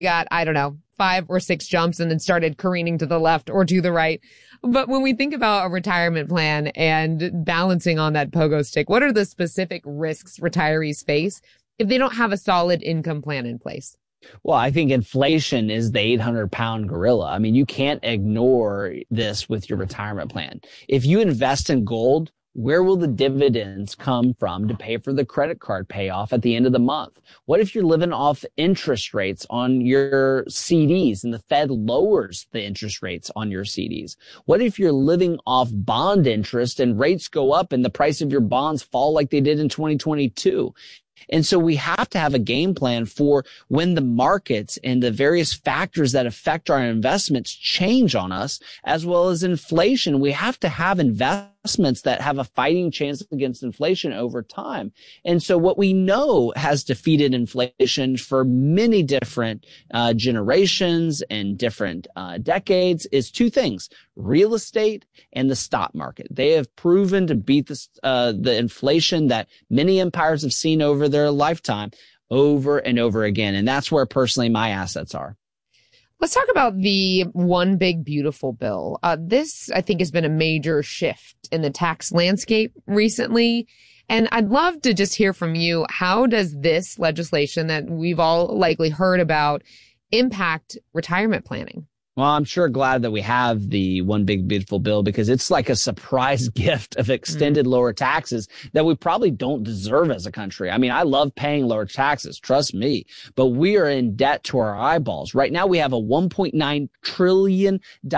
got, I don't know, 5 or 6 jumps and then started careening to the left or to the right. But when we think about a retirement plan and balancing on that pogo stick, what are the specific risks retirees face if they don't have a solid income plan in place? Well, I think inflation is the 800-pound gorilla. I mean, you can't ignore this with your retirement plan. If you invest in gold, where will the dividends come from to pay for the credit card payoff at the end of the month? What if you're living off interest rates on your CDs and the Fed lowers the interest rates on your CDs? What if you're living off bond interest and rates go up and the price of your bonds fall like they did in 2022? And so we have to have a game plan for when the markets and the various factors that affect our investments change on us, as well as inflation. We have to have investments that have a fighting chance against inflation over time. And so what we know has defeated inflation for many different generations and different decades is 2 things: real estate and the stock market. They have proven to beat the inflation that many empires have seen over their lifetime over and over again. And that's where personally my assets are. Let's talk about the One Big Beautiful Bill. This, I think, has been a major shift in the tax landscape recently. And I'd love to just hear from you. How does this legislation that we've all likely heard about impact retirement planning? Well, I'm sure glad that we have the One Big Beautiful Bill because it's like a surprise gift of extended lower taxes that we probably don't deserve as a country. I mean, I love paying lower taxes, trust me, but we are in debt to our eyeballs. Right now, we have a $1.9 trillion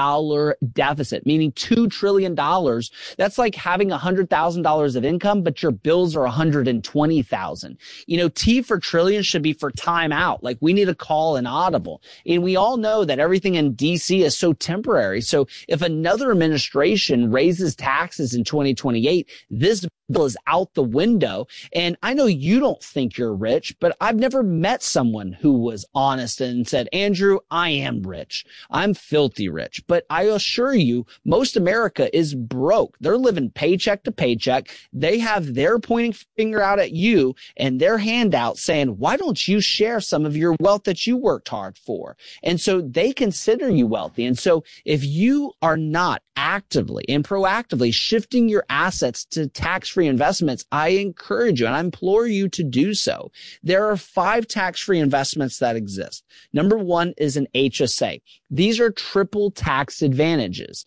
deficit, meaning $2 trillion. That's like having $100,000 of income, but your bills are $120,000. You know, T for trillion should be for time out. Like we need to call an audible. And we all know that everything in DC is so temporary. So if another administration raises taxes in 2028, this bill is out the window. And I know you don't think you're rich, but I've never met someone who was honest and said, Andrew, I am rich. I'm filthy rich. But I assure you, most America is broke. They're living paycheck to paycheck. They have their pointing finger out at you and their handout saying, why don't you share some of your wealth that you worked hard for? And so they consider you wealthy. And so if you are not actively and proactively shifting your assets to tax-free investments, I encourage you and I implore you to do so. There are 5 tax-free investments that exist. Number 1 is an HSA. These are triple tax advantages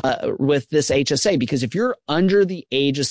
with this HSA, because if you're under the age of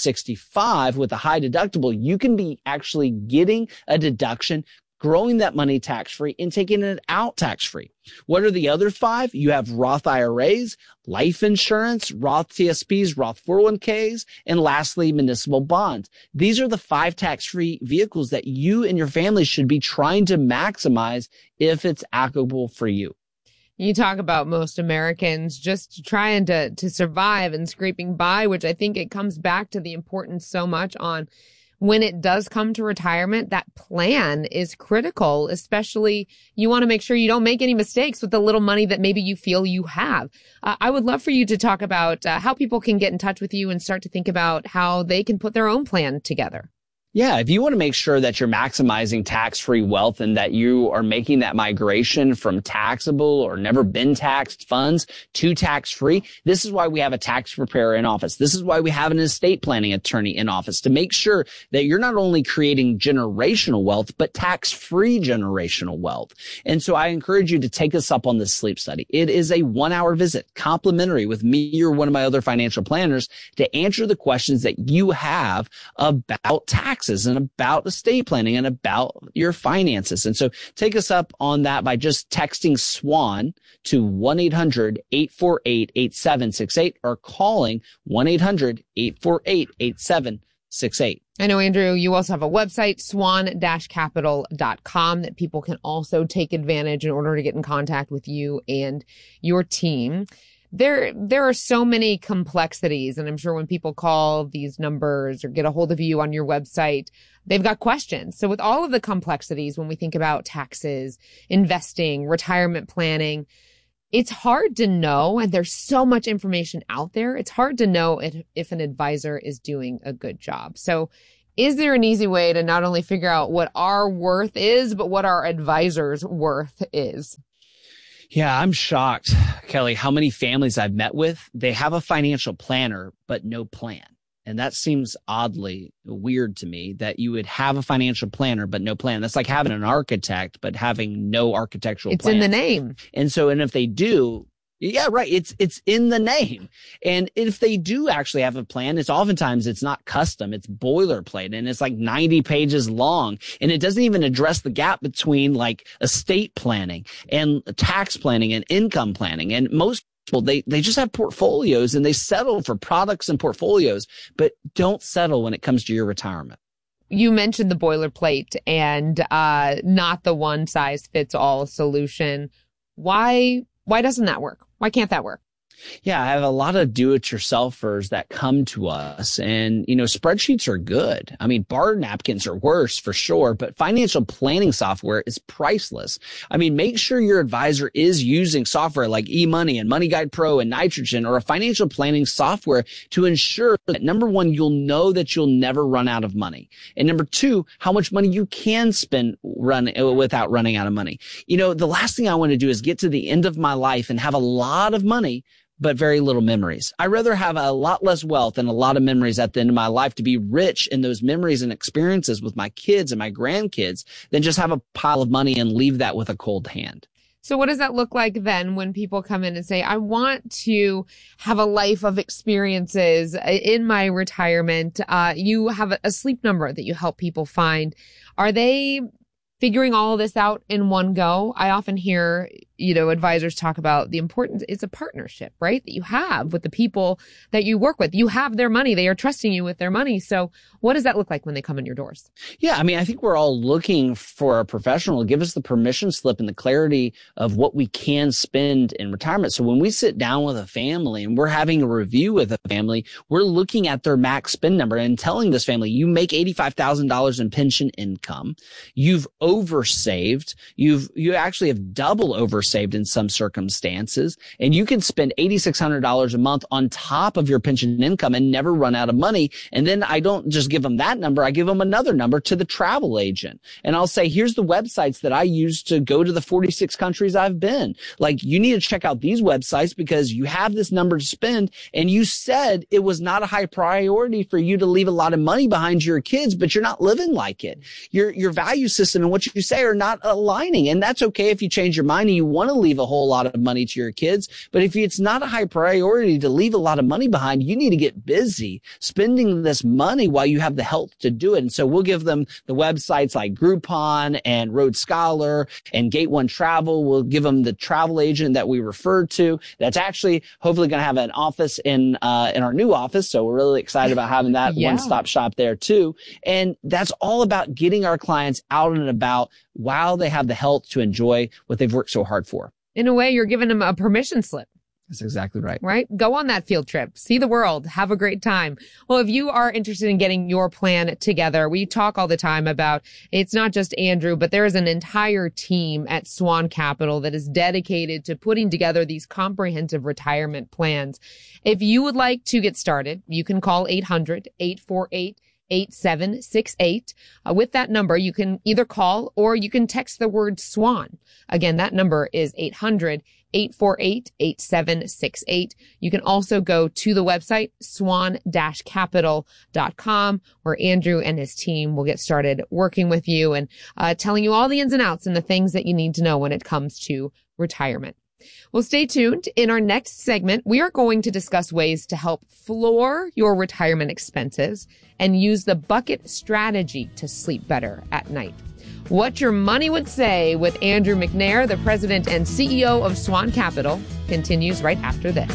65 with a high deductible, you can be actually getting a deduction, growing that money tax-free and taking it out tax-free. What are the other 5? You have Roth IRAs, life insurance, Roth TSPs, Roth 401ks, and lastly, municipal bonds. These are the 5 tax-free vehicles that you and your family should be trying to maximize if it's applicable for you. You talk about most Americans just trying to survive and scraping by, which I think it comes back to the importance so much on when it does come to retirement. That plan is critical, especially you want to make sure you don't make any mistakes with the little money that maybe you feel you have. I would love for you to talk about how people can get in touch with you and start to think about how they can put their own plan together. Yeah, if you want to make sure that you're maximizing tax-free wealth and that you are making that migration from taxable or never been taxed funds to tax-free, this is why we have a tax preparer in office. This is why we have an estate planning attorney in office, to make sure that you're not only creating generational wealth, but tax-free generational wealth. And so I encourage you to take us up on this sleep study. It is a 1-hour visit, complimentary, with me or one of my other financial planners to answer the questions that you have about taxes and about estate planning and about your finances. And so take us up on that by just texting SWAN to 1-800-848-8768 or calling 1-800-848-8768. I know, Andrew, you also have a website, swan-capital.com, that people can also take advantage in order to get in contact with you and your team. There are so many complexities, and I'm sure when people call these numbers or get a hold of you on your website, they've got questions. So with all of the complexities, when we think about taxes, investing, retirement planning, it's hard to know, and there's so much information out there, it's hard to know if an advisor is doing a good job. So Is there an easy way to not only figure out what our worth is, but what our advisor's worth is? Yeah, I'm shocked, Kelly, how many families I've met with, they have a financial planner, but no plan. And that seems oddly weird to me that you would have a financial planner, but no plan. That's like having an architect, but having no architectural plan. It's in the name. And if they do, yeah, right. It's in the name. And if they do actually have a plan, it's not custom. It's boilerplate and it's like 90 pages long. And it doesn't even address the gap between like estate planning and tax planning and income planning. And most people, they just have portfolios and they settle for products and portfolios, but don't settle when it comes to your retirement. You mentioned the boilerplate and not the one size fits all solution. Why doesn't that work? Why can't that work? Yeah, I have a lot of do-it-yourselfers that come to us and, spreadsheets are good. I mean, bar napkins are worse for sure, but financial planning software is priceless. I mean, make sure your advisor is using software like eMoney and Money Guide Pro and Nitrogen or a financial planning software to ensure that number one, you'll know that you'll never run out of money. And number two, how much money you can spend without running out of money. The last thing I want to do is get to the end of my life and have a lot of money, but very little memories. I'd rather have a lot less wealth and a lot of memories at the end of my life to be rich in those memories and experiences with my kids and my grandkids than just have a pile of money and leave that with a cold hand. So what does that look like then when people come in and say, I want to have a life of experiences in my retirement? You have a sleep number that you help people find. Are they figuring all of this out in one go? I often hear, advisors talk about the importance. It's a partnership, right? That you have with the people that you work with. You have their money. They are trusting you with their money. So what does that look like when they come in your doors? Yeah. I mean, I think we're all looking for a professional to give us the permission slip and the clarity of what we can spend in retirement. So when we sit down with a family and we're having a review with a family, we're looking at their max spend number and telling this family, you make $85,000 in pension income. You've oversaved. You actually have double oversaved in some circumstances, and you can spend $8,600 a month on top of your pension income and never run out of money. And then I don't just give them that number. I give them another number to the travel agent. And I'll say, here's the websites that I use to go to the 46 countries I've been. Like, you need to check out these websites because you have this number to spend. And you said it was not a high priority for you to leave a lot of money behind your kids, but you're not living like it. Your value system and what you say are not aligning. And that's okay if you change your mind and you want to leave a whole lot of money to your kids. But if it's not a high priority to leave a lot of money behind, you need to get busy spending this money while you have the health to do it. And so we'll give them the websites like Groupon and Road Scholar and Gate One Travel. We'll give them the travel agent that we referred to. That's actually hopefully going to have an office in our new office. So we're really excited about having that one-stop shop there too. And that's all about getting our clients out and about while they have the health to enjoy what they've worked so hard for. In a way, you're giving them a permission slip. That's exactly right. Right? Go on that field trip. See the world. Have a great time. Well, if you are interested in getting your plan together, we talk all the time about it's not just Andrew, but there is an entire team at Swan Capital that is dedicated to putting together these comprehensive retirement plans. If you would like to get started, you can call 800-848-8768. With that number, you can either call or you can text the word SWAN. Again, that number is 800-848-8768. You can also go to the website, swan-capital.com, where Andrew and his team will get started working with you and telling you all the ins and outs and the things that you need to know when it comes to retirement. Well, stay tuned. In our next segment, we are going to discuss ways to help floor your retirement expenses and use the bucket strategy to sleep better at night. What Your Money Would Say with Andrew McNair, the president and CEO of Swan Capital, continues right after this.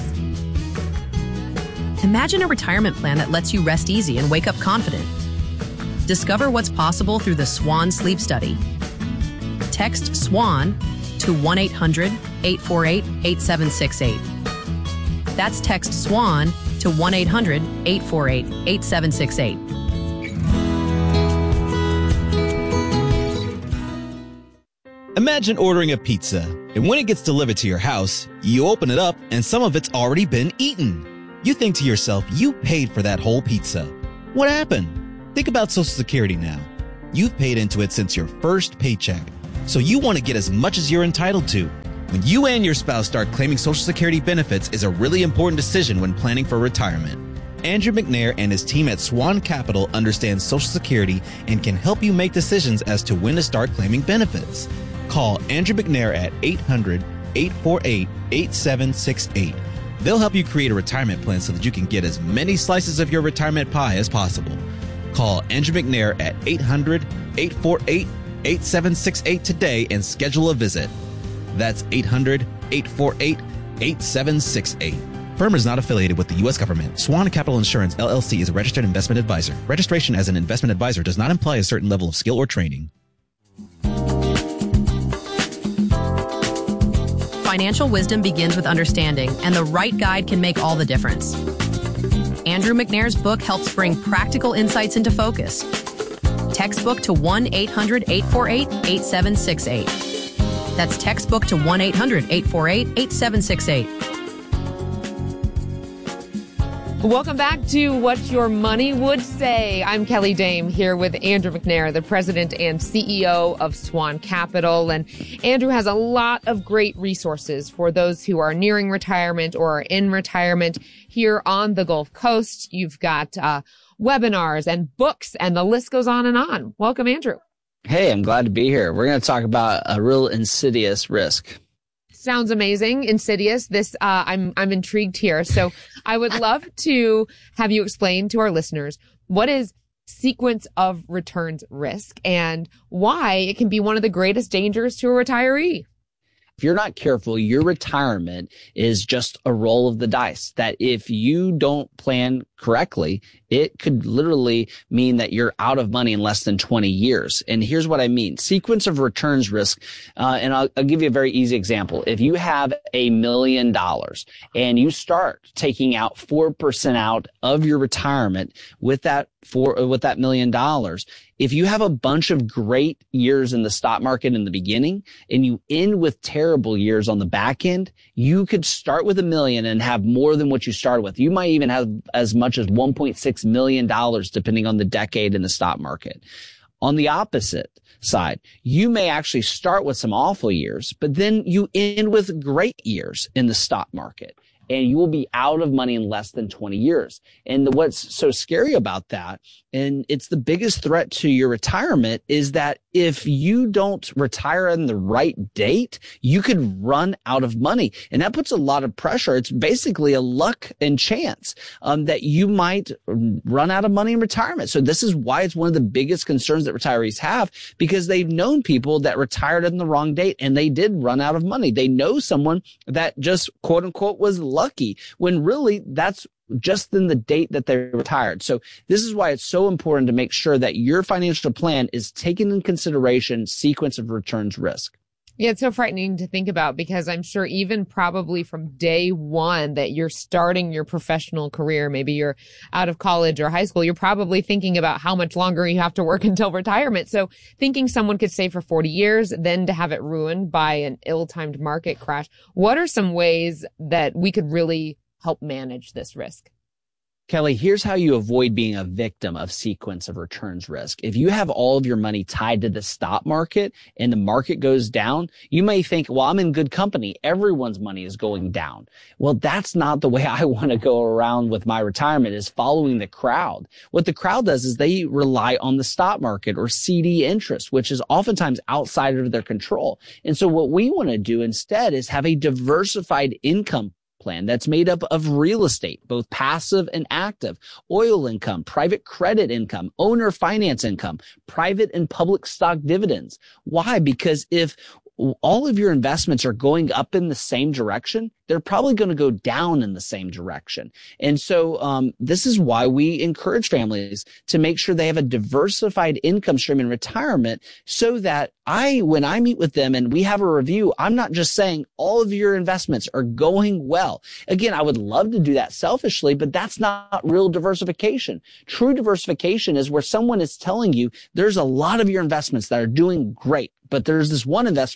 Imagine a retirement plan that lets you rest easy and wake up confident. Discover what's possible through the Swan Sleep Study. Text SWAN to 1-800-848-8768. That's text SWAN to 1-800-848-8768. Imagine ordering a pizza, and when it gets delivered to your house, you open it up and some of it's already been eaten. You think to yourself, you paid for that whole pizza. What happened? Think about Social Security now. You've paid into it since your first paycheck, so you want to get as much as you're entitled to. When you and your spouse start claiming Social Security benefits is a really important decision when planning for retirement. Andrew McNair and his team at Swan Capital understand Social Security and can help you make decisions as to when to start claiming benefits. Call Andrew McNair at 800-848-8768. They'll help you create a retirement plan so that you can get as many slices of your retirement pie as possible. Call Andrew McNair at 800-848-8768 today and schedule a visit. That's 800-848-8768. Firm is not affiliated with the U.S. government. Swan Capital Insurance, LLC is a registered investment advisor. Registration as an investment advisor does not imply a certain level of skill or training. Financial wisdom begins with understanding, and the right guide can make all the difference. Andrew McNair's book helps bring practical insights into focus. Textbook to 1-800-848-8768. That's textbook to 1-800-848-8768. Welcome back to What Your Money Would Say. I'm Kelly Dame here with Andrew McNair, the president and CEO of Swan Capital. And Andrew has a lot of great resources for those who are nearing retirement or are in retirement here on the Gulf Coast. You've got webinars and books, and the list goes on and on. Welcome, Andrew. Hey, I'm glad to be here. We're going to talk about a real insidious risk. Sounds amazing. Insidious. This, I'm intrigued here. So I would love to have you explain to our listeners what is sequence of returns risk and why it can be one of the greatest dangers to a retiree. If you're not careful, your retirement is just a roll of the dice that if you don't plan correctly, it could literally mean that you're out of money in less than 20 years. And here's what I mean. Sequence of returns risk. And I'll give you a very easy example. If you have $1 million and you start taking out 4% out of your retirement with that $1 million, if you have a bunch of great years in the stock market in the beginning and you end with terrible years on the back end, you could start with $1 million and have more than what you started with. You might even have as much as $1.6 million, depending on the decade in the stock market. On the opposite side, you may actually start with some awful years, but then you end with great years in the stock market. And you will be out of money in less than 20 years. And what's so scary about that, and it's the biggest threat to your retirement, is that if you don't retire on the right date, you could run out of money. And that puts a lot of pressure. It's basically a luck and chance that you might run out of money in retirement. So this is why it's one of the biggest concerns that retirees have, because they've known people that retired on the wrong date and they did run out of money. They know someone that just quote unquote was lucky when really that's just in the date that they retired. So this is why it's so important to make sure that your financial plan is taking in consideration sequence of returns risk. Yeah, it's so frightening to think about because I'm sure even probably from day one that you're starting your professional career, maybe you're out of college or high school, you're probably thinking about how much longer you have to work until retirement. So thinking someone could save for 40 years, then to have it ruined by an ill-timed market crash. What are some ways that we could really help manage this risk? Kelly, here's how you avoid being a victim of sequence of returns risk. If you have all of your money tied to the stock market and the market goes down, you may think, well, I'm in good company. Everyone's money is going down. Well, that's not the way I want to go around with my retirement, is following the crowd. What the crowd does is they rely on the stock market or CD interest, which is oftentimes outside of their control. And so what we want to do instead is have a diversified income plan that's made up of real estate, both passive and active, oil income, private credit income, owner finance income, private and public stock dividends. Why? Because if all of your investments are going up in the same direction, they're probably going to go down in the same direction. And so this is why we encourage families to make sure they have a diversified income stream in retirement, so that when I meet with them and we have a review, I'm not just saying all of your investments are going well. Again, I would love to do that selfishly, but that's not real diversification. True diversification is where someone is telling you there's a lot of your investments that are doing great, but there's this one investment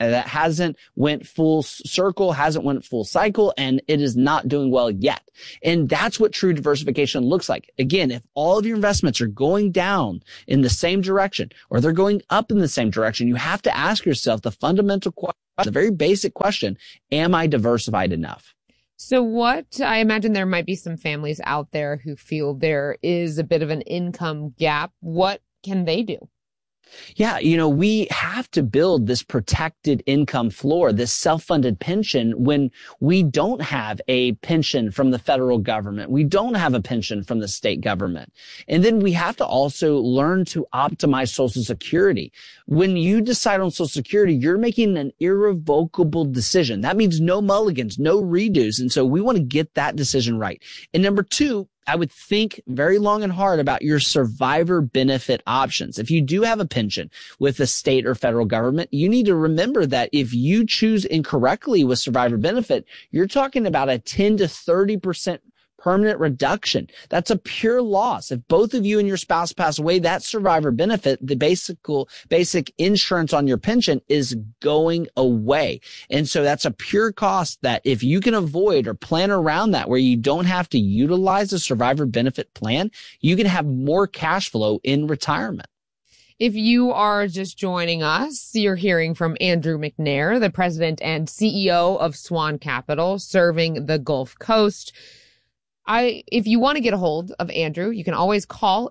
that hasn't went full circle, hasn't went full cycle, and it is not doing well yet. And that's what true diversification looks like. Again, if all of your investments are going down in the same direction or they're going up in the same direction, you have to ask yourself the fundamental question, the very basic question, am I diversified enough? So I imagine there might be some families out there who feel there is a bit of an income gap. What can they do? Yeah, we have to build this protected income floor, this self-funded pension when we don't have a pension from the federal government. We don't have a pension from the state government. And then we have to also learn to optimize Social Security. When you decide on Social Security, you're making an irrevocable decision. That means no mulligans, no redos. And so we want to get that decision right. And number two, I would think very long and hard about your survivor benefit options. If you do have a pension with the state or federal government, you need to remember that if you choose incorrectly with survivor benefit, you're talking about a 10 to 30% permanent reduction. That's a pure loss. If both of you and your spouse pass away, that survivor benefit, the basic insurance on your pension, is going away. And so that's a pure cost that if you can avoid or plan around that where you don't have to utilize a survivor benefit plan, you can have more cash flow in retirement. If you are just joining us, you're hearing from Andrew McNair, the president and CEO of Swan Capital, serving the Gulf Coast. If you want to get a hold of Andrew, you can always call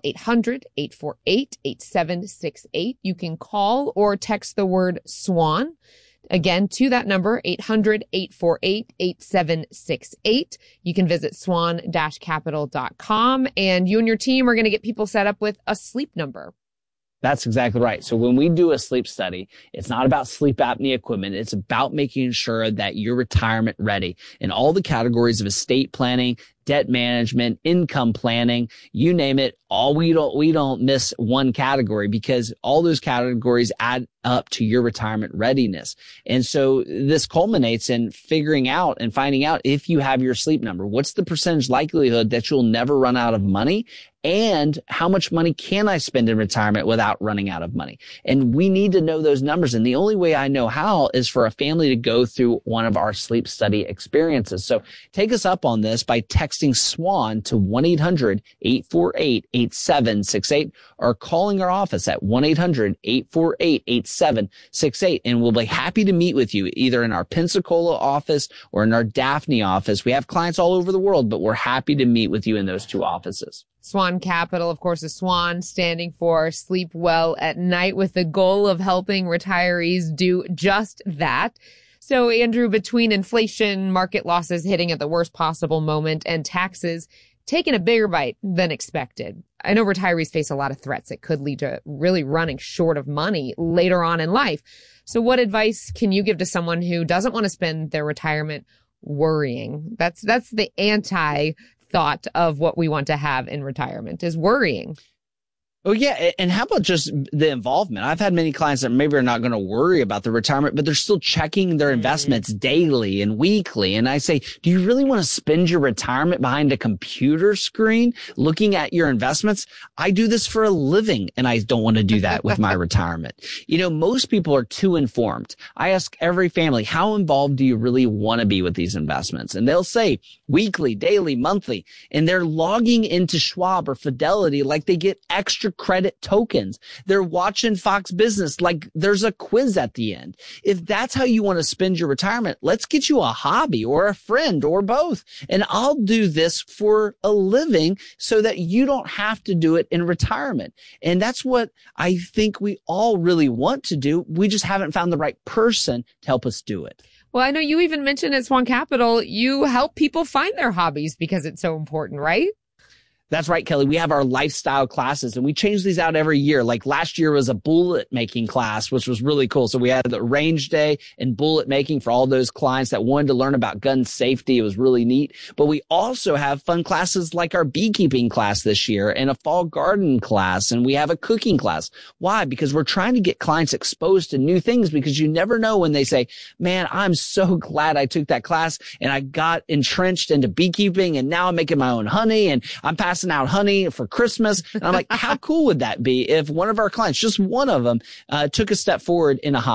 800-848-8768. You can call or text the word SWAN, again, to that number, 800-848-8768. You can visit swan-capital.com, and you and your team are going to get people set up with a sleep number. That's exactly right. So when we do a sleep study, it's not about sleep apnea equipment. It's about making sure that you're retirement ready in all the categories of estate planning, debt management, income planning, you name it. We don't miss one category because all those categories add up to your retirement readiness. And so this culminates in figuring out and finding out if you have your sleep number. What's the percentage likelihood that you'll never run out of money? And how much money can I spend in retirement without running out of money? And we need to know those numbers. And the only way I know how is for a family to go through one of our sleep study experiences. So take us up on this by texting SWAN to 1-800-848-8768 or calling our office at 1-800-848-8768. And we'll be happy to meet with you either in our Pensacola office or in our Daphne office. We have clients all over the world, but we're happy to meet with you in those two offices. Swan Capital, of course, is SWAN, standing for Sleep Well at Night, with the goal of helping retirees do just that. So, Andrew, between inflation, market losses hitting at the worst possible moment, and taxes taking a bigger bite than expected, I know retirees face a lot of threats that could lead to really running short of money later on in life. So what advice can you give to someone who doesn't want to spend their retirement worrying? That's the anti-thought of what we want to have in retirement, is worrying. Oh, yeah. And how about just the involvement? I've had many clients that maybe are not going to worry about the retirement, but they're still checking their investments daily and weekly. And I say, do you really want to spend your retirement behind a computer screen looking at your investments? I do this for a living, and I don't want to do that with my retirement. Most people are too informed. I ask every family, how involved do you really want to be with these investments? And they'll say weekly, daily, monthly, and they're logging into Schwab or Fidelity like they get extra credit tokens. They're watching Fox Business like there's a quiz at the end. If that's how you want to spend your retirement, let's get you a hobby or a friend or both. And I'll do this for a living so that you don't have to do it in retirement. And that's what I think we all really want to do. We just haven't found the right person to help us do it. Well, I know you even mentioned at Swan Capital, you help people find their hobbies because it's so important, right? That's right, Kelly. We have our lifestyle classes, and we change these out every year. Like last year was a bullet making class, which was really cool. So we had the range day and bullet making for all those clients that wanted to learn about gun safety. It was really neat. But we also have fun classes like our beekeeping class this year and a fall garden class, and we have a cooking class. Why? Because we're trying to get clients exposed to new things, because you never know when they say, man, I'm so glad I took that class and I got entrenched into beekeeping and now I'm making my own honey and I'm passing out honey for Christmas. And I'm like, how cool would that be if one of our clients, just one of them, took a step forward in a hobby?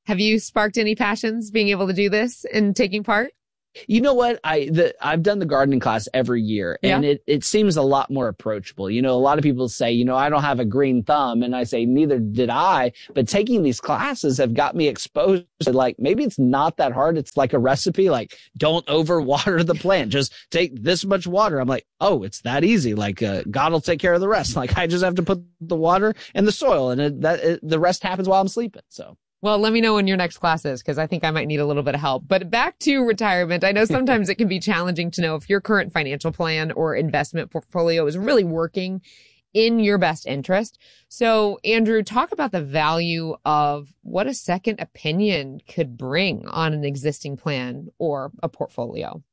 Have you sparked any passions being able to do this and taking part? You know what? I've done the gardening class every year, and it seems a lot more approachable. You know, a lot of people say, I don't have a green thumb, and I say, neither did I. But taking these classes have got me exposed to, like, maybe it's not that hard. It's like a recipe, like, don't overwater the plant. Just take this much water. I'm like, oh, it's that easy. Like, God will take care of the rest. Like, I just have to put the water and the soil, and the rest happens while I'm sleeping. So. Well, let me know when your next class is, because I think I might need a little bit of help. But back to retirement, I know sometimes it can be challenging to know if your current financial plan or investment portfolio is really working in your best interest. So, Andrew, talk about the value of what a second opinion could bring on an existing plan or a portfolio.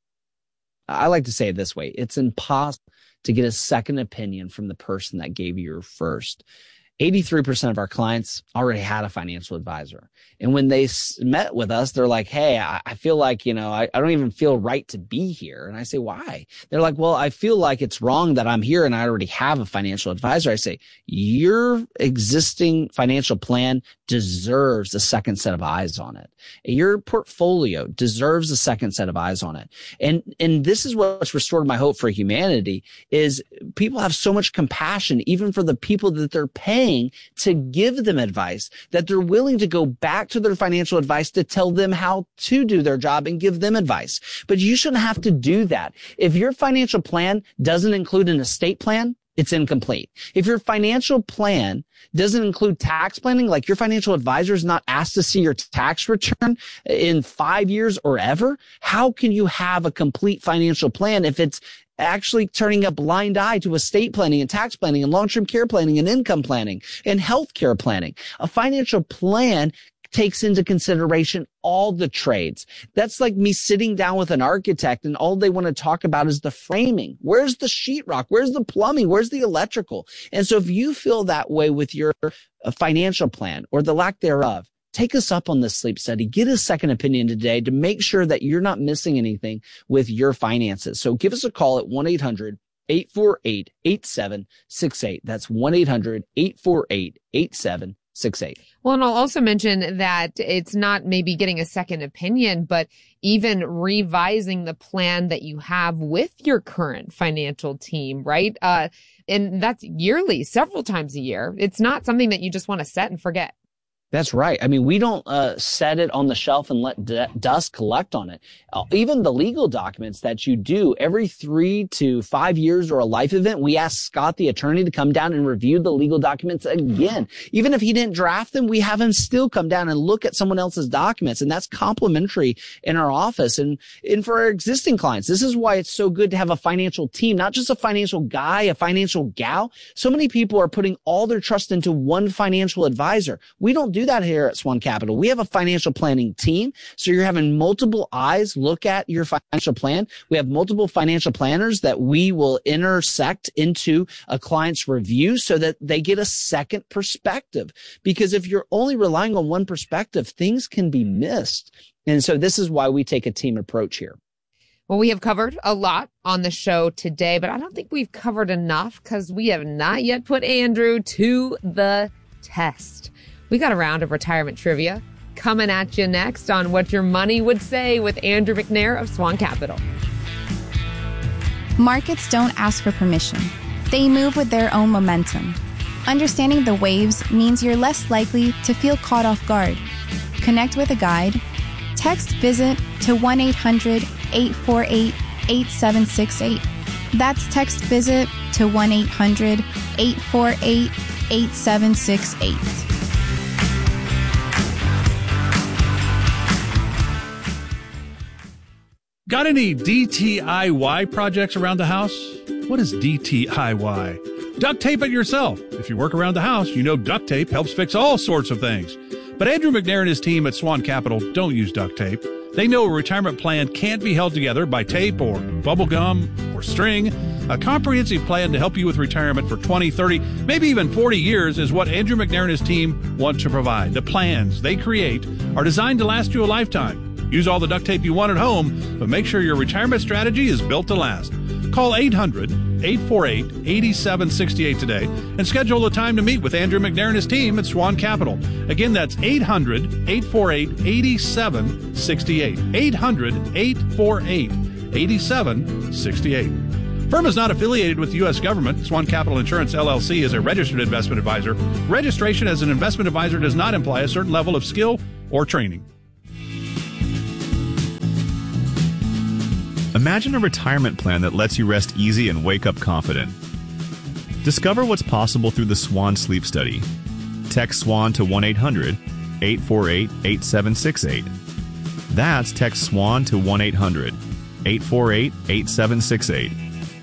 I like to say it this way. It's impossible to get a second opinion from the person that gave you your first. 83% of our clients already had a financial advisor. And when they met with us, they're like, hey, I feel like, I don't even feel right to be here. And I say, why? They're like, well, I feel like it's wrong that I'm here and I already have a financial advisor. I say, your existing financial plan deserves a second set of eyes on it. Your portfolio deserves a second set of eyes on it. And this is what's restored my hope for humanity is people have so much compassion, even for the people that they're paying to give them advice, that they're willing to go back to their financial advice to tell them how to do their job and give them advice. But you shouldn't have to do that. If your financial plan doesn't include an estate plan, it's incomplete. If your financial plan doesn't include tax planning, like your financial advisor is not asked to see your tax return in 5 years or ever, how can you have a complete financial plan if it's actually turning a blind eye to estate planning and tax planning and long-term care planning and income planning and healthcare planning? A financial plan takes into consideration all the trades. That's like me sitting down with an architect and all they want to talk about is the framing. Where's the sheetrock? Where's the plumbing? Where's the electrical? And so if you feel that way with your financial plan or the lack thereof, take us up on this sleep study. Get a second opinion today to make sure that you're not missing anything with your finances. So give us a call at 1-800-848-8768. That's 1-800-848-8768. Well, and I'll also mention that it's not maybe getting a second opinion, but even revising the plan that you have with your current financial team, right? And that's yearly, several times a year. It's not something that you just want to set and forget. That's right. I mean, we don't set it on the shelf and let dust collect on it. Even the legal documents that you do every 3 to 5 years or a life event, we ask Scott, the attorney, to come down and review the legal documents again. Even if he didn't draft them, we have him still come down and look at someone else's documents. And that's complimentary in our office. And for our existing clients, this is why it's so good to have a financial team, not just a financial guy, a financial gal. So many people are putting all their trust into one financial advisor. We don't do that here at Swan Capital. We have a financial planning team. So you're having multiple eyes look at your financial plan. We have multiple financial planners that we will intersect into a client's review so that they get a second perspective. Because if you're only relying on one perspective, things can be missed. And so this is why we take a team approach here. Well, we have covered a lot on the show today, but I don't think we've covered enough because we have not yet put Andrew to the test. We got a round of retirement trivia coming at you next on What Your Money Would Say with Andrew McNair of Swan Capital. Markets don't ask for permission. They move with their own momentum. Understanding the waves means you're less likely to feel caught off guard. Connect with a guide. Text VISIT to 1-800-848-8768. That's text VISIT to 1-800-848-8768. Got any DTIY projects around the house? What is DTIY? Duct tape it yourself. If you work around the house, you know duct tape helps fix all sorts of things. But Andrew McNair and his team at Swan Capital don't use duct tape. They know a retirement plan can't be held together by tape or bubble gum or string. A comprehensive plan to help you with retirement for 20, 30, maybe even 40 years is what Andrew McNair and his team want to provide. The plans they create are designed to last you a lifetime. Use all the duct tape you want at home, but make sure your retirement strategy is built to last. Call 800 800-848-8768 today and schedule a time to meet with Andrew McNair and his team at Swan Capital. Again, that's 800-848-8768. 800-848-8768. Firm is not affiliated with the U.S. government. Swan Capital Insurance, LLC is a registered investment advisor. Registration as an investment advisor does not imply a certain level of skill or training. Imagine a retirement plan that lets you rest easy and wake up confident. Discover what's possible through the Swan Sleep Study. Text SWAN to 1-800-848-8768. That's text SWAN to 1-800-848-8768.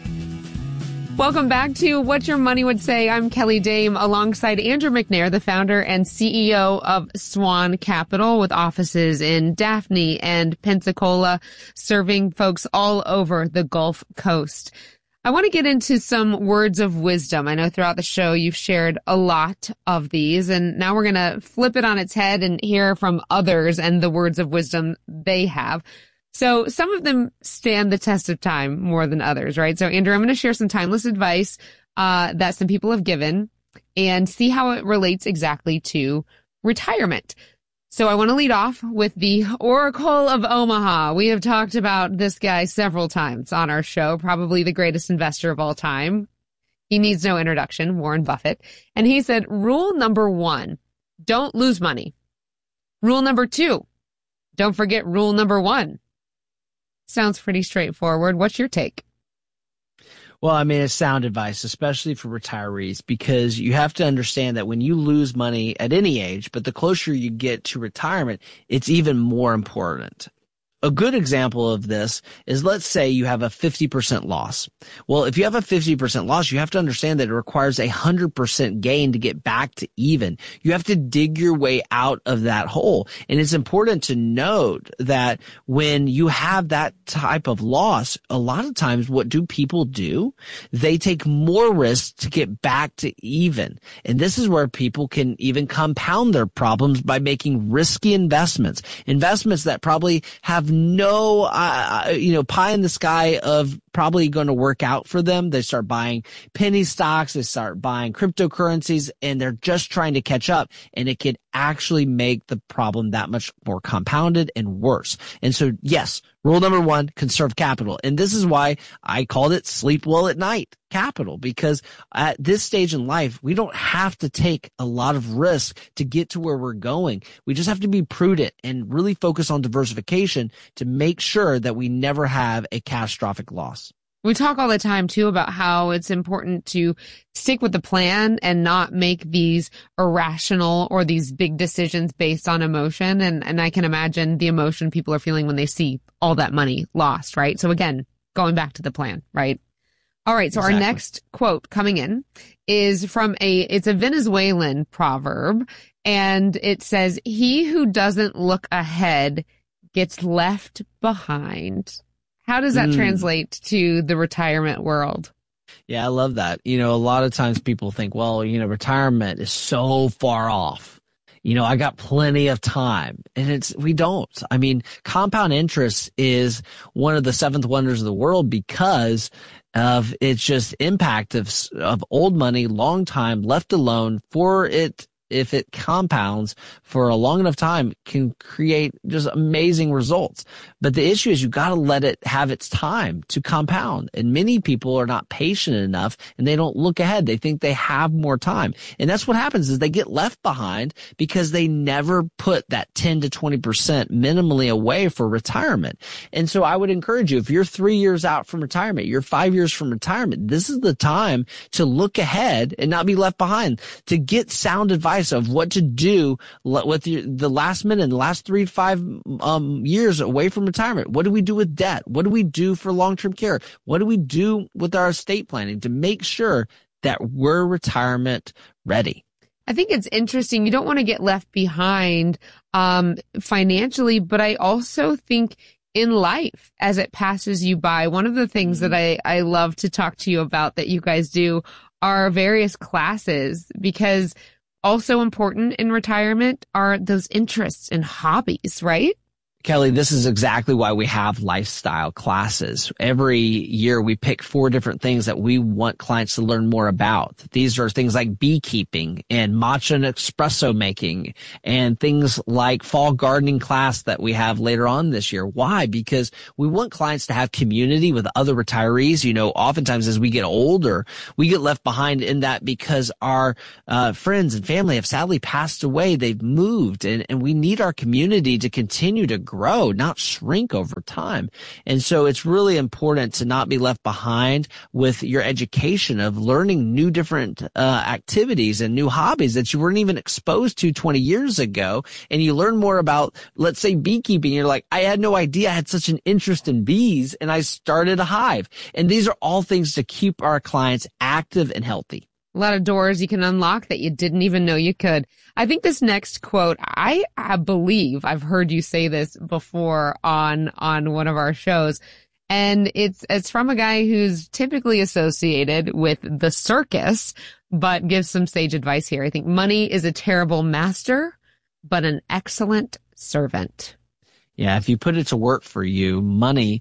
Welcome back to What Your Money Would Say. I'm Kelly Dame alongside Andrew McNair, the founder and CEO of Swan Capital, with offices in Daphne and Pensacola, serving folks all over the Gulf Coast. I want to get into some words of wisdom. I know throughout the show you've shared a lot of these, and now we're going to flip it on its head and hear from others and the words of wisdom they have. So some of them stand the test of time more than others, right? So Andrew, I'm going to share some timeless advice that some people have given and see how it relates exactly to retirement. So I want to lead off with the Oracle of Omaha. We have talked about this guy several times on our show, probably the greatest investor of all time. He needs no introduction, Warren Buffett. And he said, rule number 1, don't lose money. Rule number 2, don't forget rule number 1. Sounds pretty straightforward. What's your take? Well, I mean, it's sound advice, especially for retirees, because you have to understand that when you lose money at any age, but the closer you get to retirement, it's even more important. A good example of this is, let's say you have a 50% loss. Well, if you have a 50% loss, you have to understand that it requires 100% gain to get back to even. You have to dig your way out of that hole. And it's important to note that when you have that type of loss, a lot of times what do people do? They take more risks to get back to even. And this is where people can even compound their problems by making risky investments that probably have no, pie in the sky of probably going to work out for them. They start buying penny stocks, they start buying cryptocurrencies, and they're just trying to catch up. And it could actually make the problem that much more compounded and worse. And so, yes, rule number 1, conserve capital. And this is why I called it sleep well at night capital, because at this stage in life, we don't have to take a lot of risk to get to where we're going. We just have to be prudent and really focus on diversification to make sure that we never have a catastrophic loss. We talk all the time, too, about how it's important to stick with the plan and not make these irrational or these big decisions based on emotion. And I can imagine the emotion people are feeling when they see all that money lost, right? So again, going back to the plan, right? All right. So Exactly. Our next quote coming in is from it's a Venezuelan proverb, and it says, "He who doesn't look ahead gets left behind." How does that translate to the retirement world? Yeah, I love that. A lot of times people think, well, retirement is so far off. I got plenty of time. And we don't. I mean, compound interest is one of the 7th wonders of the world because of its just impact of old money, long time left alone for it. If it compounds for a long enough time, can create just amazing results. But the issue is you got to let it have its time to compound. And many people are not patient enough and they don't look ahead. They think they have more time. And that's what happens is they get left behind because they never put that 10 to 20% minimally away for retirement. And so I would encourage you, if you're 3 years out from retirement, you're 5 years from retirement, this is the time to look ahead and not be left behind, to get sound advice of what to do with the last minute, the last 3 to 5 years away from retirement. What do we do with debt? What do we do for long-term care? What do we do with our estate planning to make sure that we're retirement ready? I think it's interesting. You don't want to get left behind financially, but I also think in life as it passes you by. One of the things that I love to talk to you about that you guys do are various classes, because also important in retirement are those interests and hobbies, right? Kelly, this is exactly why we have lifestyle classes. Every year we pick 4 different things that we want clients to learn more about. These are things like beekeeping and matcha and espresso making and things like fall gardening class that we have later on this year. Why? Because we want clients to have community with other retirees. You know, oftentimes as we get older, we get left behind in that because our friends and family have sadly passed away. They've moved and we need our community to continue to grow, not shrink over time. And so it's really important to not be left behind with your education of learning new different activities and new hobbies that you weren't even exposed to 20 years ago. And you learn more about, let's say, beekeeping. You're like, I had no idea I had such an interest in bees, and I started a hive. And these are all things to keep our clients active and healthy. A lot of doors you can unlock that you didn't even know you could. I think this next quote, I believe I've heard you say this before on one of our shows. And it's from a guy who's typically associated with the circus, but gives some sage advice here. I think money is a terrible master, but an excellent servant. Yeah, if you put it to work for you, money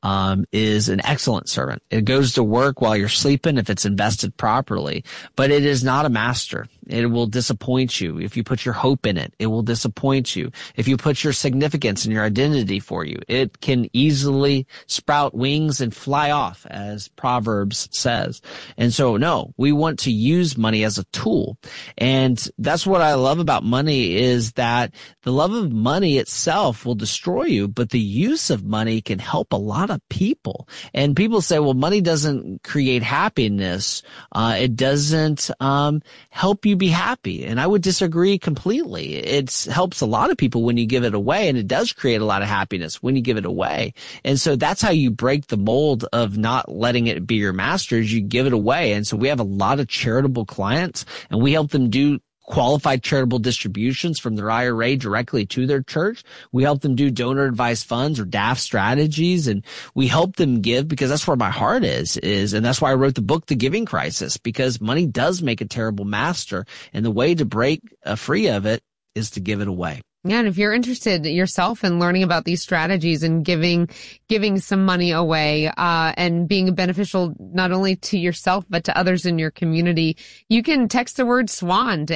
is an excellent servant. It goes to work while you're sleeping if it's invested properly, but it is not a master. It will disappoint you. If you put your hope in it, it will disappoint you. If you put your significance and your identity for you, it can easily sprout wings and fly off, as Proverbs says. And so, no, we want to use money as a tool. And that's what I love about money, is that the love of money itself will destroy you, but the use of money can help a lot of people. And people say, well, money doesn't create happiness. It doesn't help you be happy. And I would disagree completely. It helps a lot of people when you give it away, and it does create a lot of happiness when you give it away. And so that's how you break the mold of not letting it be your master, is you give it away. And so we have a lot of charitable clients, and we help them do qualified charitable distributions from their IRA directly to their church. We help them do donor advised funds or DAF strategies, and we help them give because that's where my heart is, and that's why I wrote the book, The Giving Crisis, because money does make a terrible master, and the way to break free of it is to give it away. Yeah, and if you're interested yourself in learning about these strategies and giving some money away, and being beneficial not only to yourself, but to others in your community, you can text the word SWAN to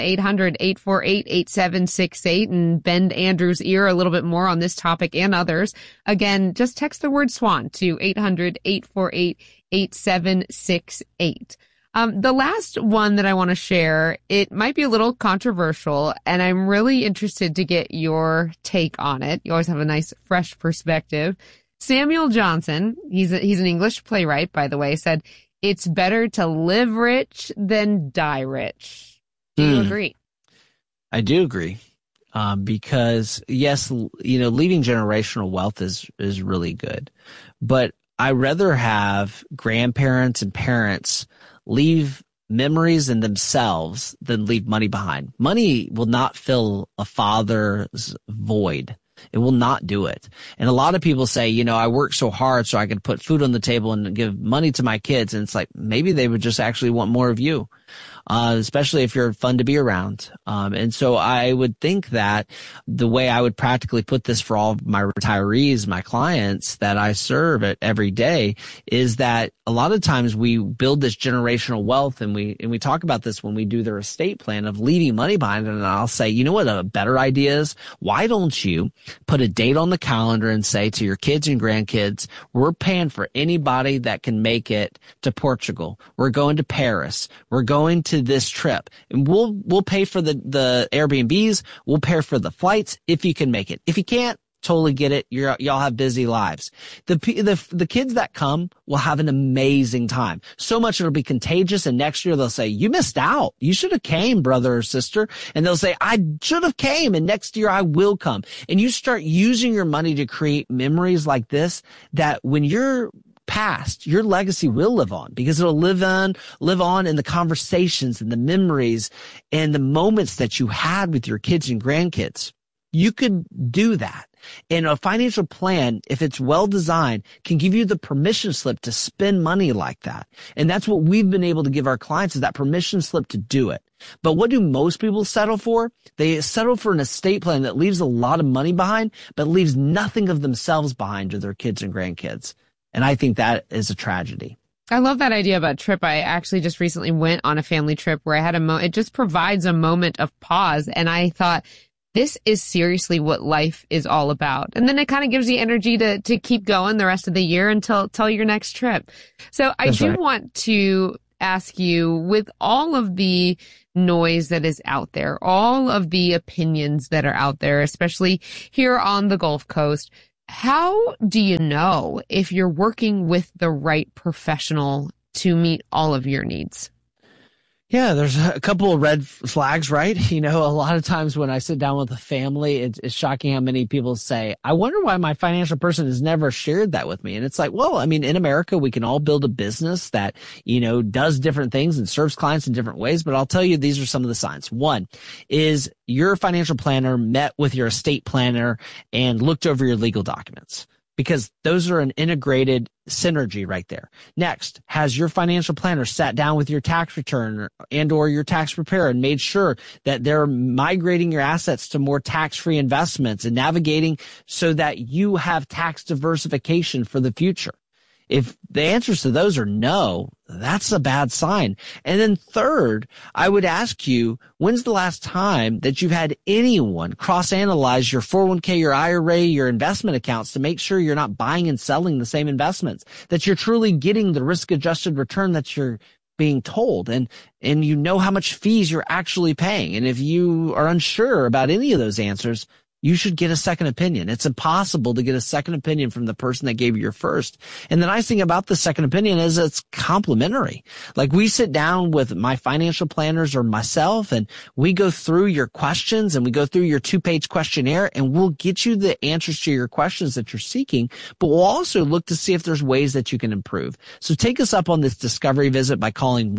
800-848-8768 and bend Andrew's ear a little bit more on this topic and others. Again, just text the word SWAN to 800-848-8768. The last one that I want to share, it might be a little controversial, and I'm really interested to get your take on it. You always have a nice, fresh perspective. Samuel Johnson, he's an English playwright, by the way, said, it's better to live rich than die rich. Do you agree? I do agree. Because yes, leaving generational wealth is really good, but I rather have grandparents and parents leave memories in themselves than leave money behind. Money will not fill a father's void. It will not do it. And a lot of people say, I work so hard so I can put food on the table and give money to my kids. And it's like, maybe they would just actually want more of you. Especially if you're fun to be around. And so I would think that the way I would practically put this for all of my retirees, my clients that I serve every day, is that a lot of times we build this generational wealth, and we talk about this when we do their estate plan of leaving money behind. And I'll say, you know what a better idea is? Why don't you put a date on the calendar and say to your kids and grandkids, we're paying for anybody that can make it to Portugal. We're going to Paris. We're going to this trip, and we'll pay for the Airbnbs. We'll pay for the flights if you can make it. If you can't, totally get it. Y'all have busy lives. The kids that come will have an amazing time. So much it'll be contagious, and next year they'll say, you missed out. You should have came, brother or sister. And they'll say, I should have came, and next year I will come. And you start using your money to create memories like this, that when you're past, your legacy will live on, because it'll live on in the conversations and the memories and the moments that you had with your kids and grandkids. You could do that. And a financial plan, if it's well designed, can give you the permission slip to spend money like that. And that's what we've been able to give our clients, is that permission slip to do it. But what do most people settle for? They settle for an estate plan that leaves a lot of money behind, but leaves nothing of themselves behind to their kids and grandkids. And I think that is a tragedy. I love that idea about trip. I actually just recently went on a family trip where I had it just provides a moment of pause. And I thought, this is seriously what life is all about. And then it kind of gives you energy to keep going the rest of the year until your next trip. So I do want to ask you, with all of the noise that is out there, all of the opinions that are out there, especially here on the Gulf Coast, how do you know if you're working with the right professional to meet all of your needs? Yeah, there's a couple of red flags, right? You know, a lot of times when I sit down with a family, it's shocking how many people say, I wonder why my financial person has never shared that with me. And it's like, well, I mean, in America, we can all build a business that, you know, does different things and serves clients in different ways. But I'll tell you, these are some of the signs. One is your financial planner met with your estate planner and looked over your legal documents, because those are an integrated synergy right there. Next, has your financial planner sat down with your tax return or your tax preparer and made sure that they're migrating your assets to more tax-free investments and navigating so that you have tax diversification for the future? If the answers to those are no, that's a bad sign. And then third, I would ask you, when's the last time that you've had anyone cross-analyze your 401k, your IRA, your investment accounts to make sure you're not buying and selling the same investments, that you're truly getting the risk-adjusted return that you're being told, and you know how much fees you're actually paying? And if you are unsure about any of those answers, you should get a second opinion. It's impossible to get a second opinion from the person that gave you your first. And the nice thing about the second opinion is it's complimentary. Like, we sit down with my financial planners or myself, and we go through your questions and we go through your 2-page questionnaire, and we'll get you the answers to your questions that you're seeking. But we'll also look to see if there's ways that you can improve. So take us up on this discovery visit by calling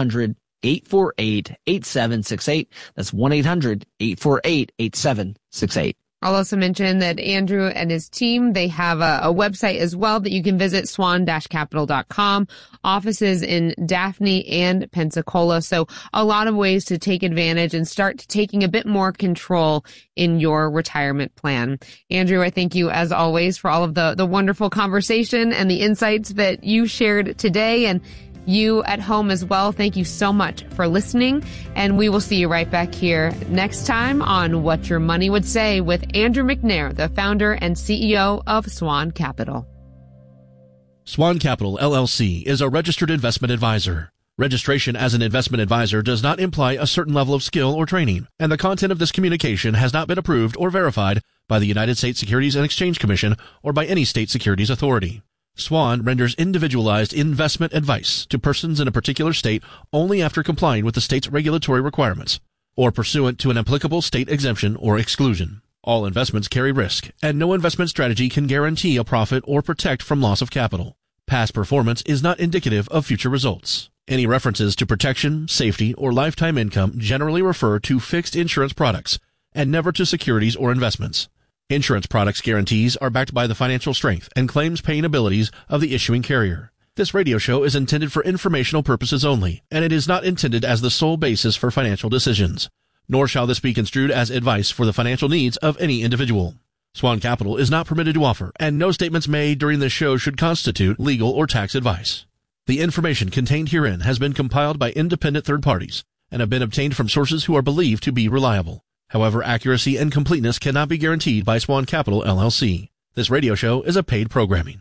1-800-848-8768. That's 1-800-848-8768. I'll also mention that Andrew and his team, they have a website as well that you can visit, swan-capital.com, offices in Daphne and Pensacola. So a lot of ways to take advantage and start taking a bit more control in your retirement plan. Andrew, I thank you as always for all of the wonderful conversation and the insights that you shared today. And you at home as well, thank you so much for listening, and we will see you right back here next time on What Your Money Would Say with Andrew McNair, the founder and CEO of Swan Capital. Swan Capital, LLC, is a registered investment advisor. Registration as an investment advisor does not imply a certain level of skill or training, and the content of this communication has not been approved or verified by the United States Securities and Exchange Commission or by any state securities authority. Swan renders individualized investment advice to persons in a particular state only after complying with the state's regulatory requirements or pursuant to an applicable state exemption or exclusion. All investments carry risk, and no investment strategy can guarantee a profit or protect from loss of capital. Past performance is not indicative of future results. Any references to protection, safety, or lifetime income generally refer to fixed insurance products and never to securities or investments. Insurance products guarantees are backed by the financial strength and claims paying abilities of the issuing carrier. This radio show is intended for informational purposes only, and it is not intended as the sole basis for financial decisions. Nor shall this be construed as advice for the financial needs of any individual. Swan Capital is not permitted to offer, and no statements made during this show should constitute legal or tax advice. The information contained herein has been compiled by independent third parties and have been obtained from sources who are believed to be reliable. However, accuracy and completeness cannot be guaranteed by Swan Capital, LLC. This radio show is a paid programming.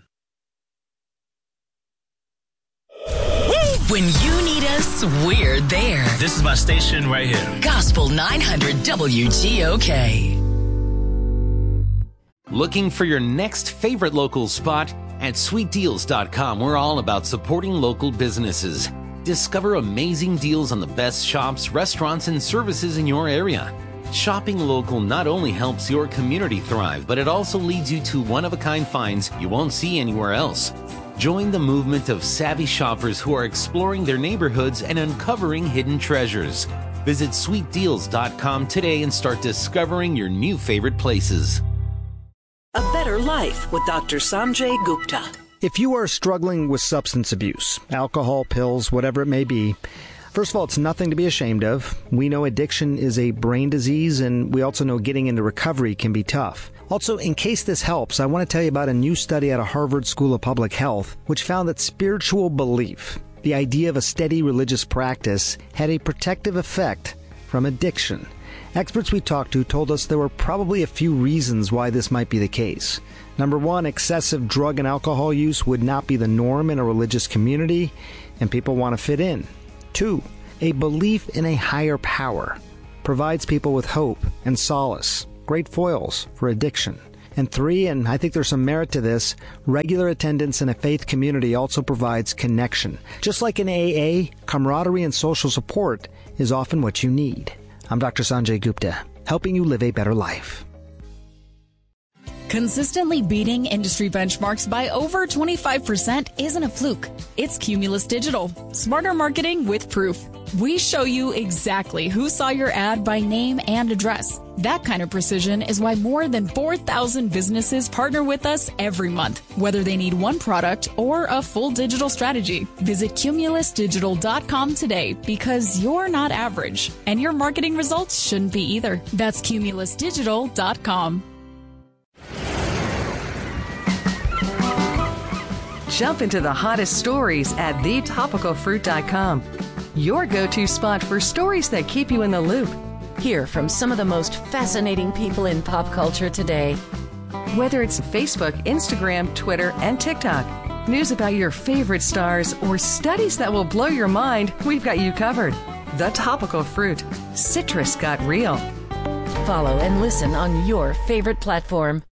When you need us, we're there. This is my station right here. Gospel 900 WGOK. Looking for your next favorite local spot? At sweetdeals.com, we're all about supporting local businesses. Discover amazing deals on the best shops, restaurants, and services in your area. Shopping local not only helps your community thrive, but it also leads you to one-of-a-kind finds you won't see anywhere else. Join the movement of savvy shoppers who are exploring their neighborhoods and uncovering hidden treasures. Visit sweetdeals.com today and start discovering your new favorite places. A Better Life with Dr. Sanjay Gupta. If you are struggling with substance abuse, alcohol, pills, whatever it may be, first of all, it's nothing to be ashamed of. We know addiction is a brain disease, and we also know getting into recovery can be tough. Also, in case this helps, I want to tell you about a new study out of Harvard School of Public Health, which found that spiritual belief, the idea of a steady religious practice, had a protective effect from addiction. Experts we talked to told us there were probably a few reasons why this might be the case. Number one, excessive drug and alcohol use would not be the norm in a religious community, and people want to fit in. Two, a belief in a higher power provides people with hope and solace, great foils for addiction. And three, and I think there's some merit to this, regular attendance in a faith community also provides connection. Just like in AA, camaraderie and social support is often what you need. I'm Dr. Sanjay Gupta, helping you live a better life. Consistently beating industry benchmarks by over 25% isn't a fluke. It's Cumulus Digital. Smarter marketing with proof. We show you exactly who saw your ad by name and address. That kind of precision is why more than 4,000 businesses partner with us every month, whether they need one product or a full digital strategy. Visit cumulusdigital.com today because you're not average, and your marketing results shouldn't be either. That's cumulusdigital.com. Jump into the hottest stories at thetopicalfruit.com. Your go-to spot for stories that keep you in the loop. Hear from some of the most fascinating people in pop culture today. Whether it's Facebook, Instagram, Twitter, and TikTok, news about your favorite stars, or studies that will blow your mind, we've got you covered. The Topical Fruit. Citrus got real. Follow and listen on your favorite platform.